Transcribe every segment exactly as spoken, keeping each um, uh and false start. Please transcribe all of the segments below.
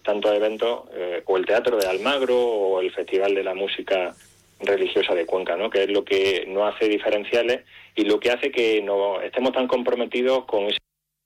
tantos eventos, eh, o el Teatro de Almagro o el Festival de la Música Religiosa de Cuenca, ¿no? Que es lo que nos hace diferenciales y lo que hace que no estemos tan comprometidos con ese.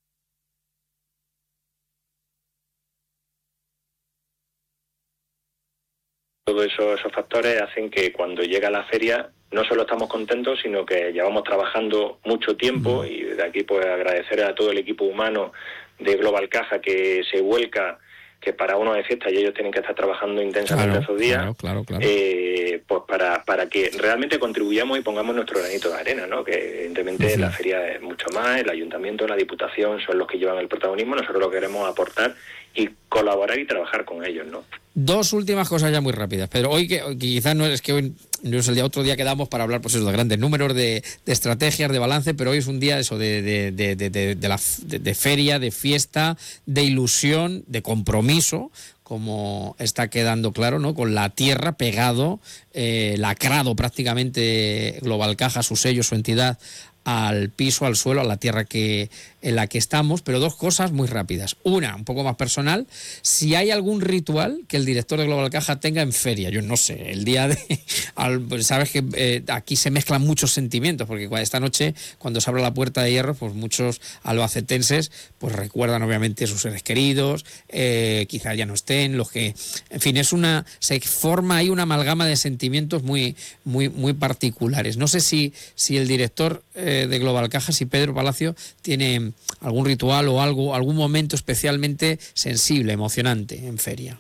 Todos esos, esos factores hacen que cuando llega la feria no solo estamos contentos, sino que llevamos trabajando mucho tiempo, y desde aquí pues agradecer a todo el equipo humano de Global Caja que se vuelca, que para uno de fiesta y ellos tienen que estar trabajando intensamente claro, esos días, claro, claro, claro. Eh, pues para para que realmente contribuyamos y pongamos nuestro granito de arena, ¿no? Que evidentemente uh-huh. la feria es mucho más, el ayuntamiento, la diputación son los que llevan el protagonismo, nosotros lo queremos aportar y colaborar y trabajar con ellos, ¿no? Dos últimas cosas ya muy rápidas, pero hoy que hoy, quizás no es que hoy no es el día, otro día quedamos para hablar pues eso, de grandes números, de, de estrategias, de balance, pero hoy es un día eso de, de, de, de, de, de, la, de, de feria, de fiesta, de ilusión, de compromiso, como está quedando claro, ¿no? Con la tierra pegado, eh, lacrado prácticamente Global Caja, su sello, su entidad, al piso, al suelo, a la tierra que en la que estamos, pero dos cosas muy rápidas. Una, un poco más personal, si hay algún ritual que el director de Global Caja tenga en feria, yo no sé, el día de... Al, sabes que eh, aquí se mezclan muchos sentimientos, porque esta noche, cuando se abre la puerta de hierro, pues muchos albacetenses pues recuerdan obviamente sus seres queridos, eh, quizás ya no estén, los que... En fin, es una... se forma ahí una amalgama de sentimientos muy, muy, muy particulares. No sé si, si el director eh, de Global Caja, si Pedro Palacio, tiene algún ritual o algo, algún momento especialmente sensible, emocionante en feria.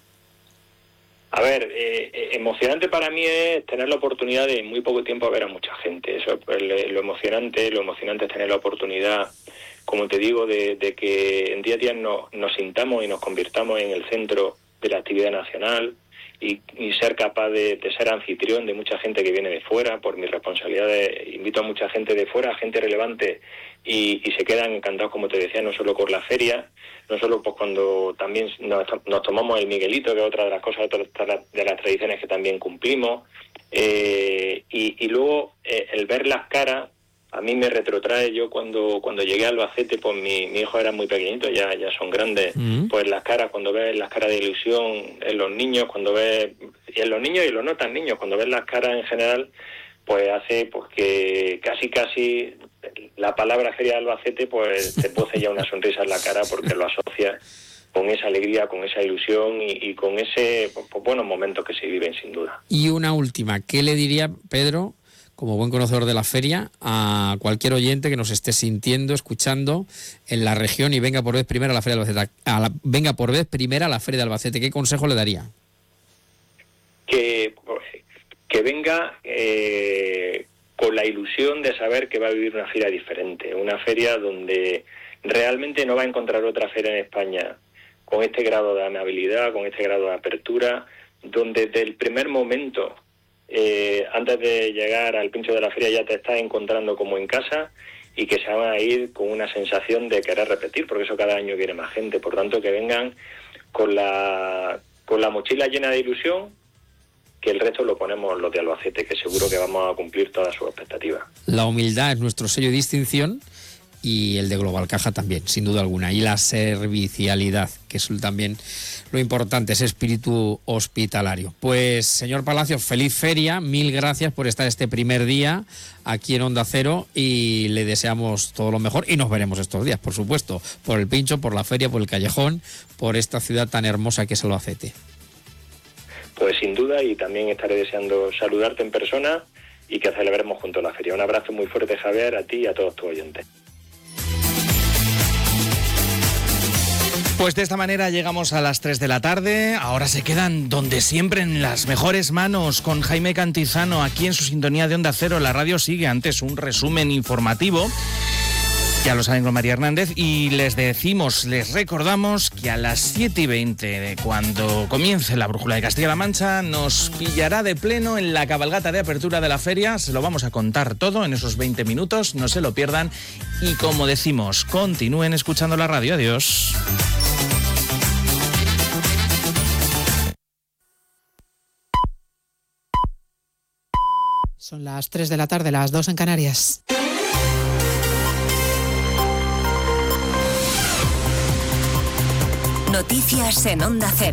A ver, eh, emocionante para mí es tener la oportunidad de en muy poco tiempo ver a mucha gente. Eso es lo emocionante. Lo emocionante es tener la oportunidad, como te digo, de, de que en día a día nos, nos sintamos y nos convirtamos en el centro de la actividad nacional y, y ser capaz de, de ser anfitrión de mucha gente que viene de fuera. Por mis responsabilidades invito a mucha gente de fuera, gente relevante, y, y se quedan encantados, como te decía, no solo con la feria, no solo pues cuando también nos, nos tomamos el Miguelito, que es otra de las cosas, otra de las tradiciones que también cumplimos, eh, y, y luego eh, el ver las caras, a mí me retrotrae. Yo cuando cuando llegué a Albacete, pues mi, mi hijo era muy pequeñito, ya ya son grandes, mm. pues las caras, cuando ves las caras de ilusión en los niños, cuando ves, y en los niños y los no tan niños, cuando ves las caras en general, pues hace pues que casi casi la palabra Feria de Albacete pues te pose ya una sonrisa en la cara, porque lo asocias con esa alegría, con esa ilusión y, y con ese pues, pues, buenos momentos que se viven, sin duda. Y una última, ¿qué le diría, Pedro, como buen conocedor de la feria, a cualquier oyente que nos esté sintiendo, escuchando en la región y venga por vez primera a la Feria de Albacete? A la, venga por vez primera a la Feria de Albacete, ¿qué consejo le daría? Que, que venga eh, con la ilusión de saber que va a vivir una feria diferente, una feria donde realmente no va a encontrar otra feria en España con este grado de amabilidad, con este grado de apertura, donde desde el primer momento, Eh, antes de llegar al pincho de la feria, ya te estás encontrando como en casa, y que se van a ir con una sensación de querer repetir, porque eso cada año quiere más gente. Por tanto, que vengan con la con la mochila llena de ilusión, que el resto lo ponemos los de Albacete, que seguro que vamos a cumplir todas sus expectativas. La humildad es nuestro sello de distinción, y el de Global Caja también, sin duda alguna, y la servicialidad, que es también lo importante, ese espíritu hospitalario. Pues, señor Palacio, feliz feria, mil gracias por estar este primer día aquí en Onda Cero, y le deseamos todo lo mejor, y nos veremos estos días, por supuesto, por el pincho, por la feria, por el callejón, por esta ciudad tan hermosa que es Albacete. Pues sin duda, y también estaré deseando saludarte en persona y que celebremos juntos la feria. Un abrazo muy fuerte, Javier, a ti y a todos tus oyentes. Pues de esta manera llegamos a las tres de la tarde. Ahora se quedan donde siempre, en las mejores manos, con Jaime Cantizano, aquí en su sintonía de Onda Cero. La radio sigue. Antes un resumen informativo, ya lo saben, con María Hernández, y les decimos, les recordamos que a las siete y veinte, cuando comience la Brújula de Castilla-La Mancha, nos pillará de pleno en la cabalgata de apertura de la feria. Se lo vamos a contar todo en esos veinte minutos, no se lo pierdan, y como decimos, continúen escuchando la radio. Adiós. Son las tres de la tarde, las dos en Canarias. Noticias en Onda Cero.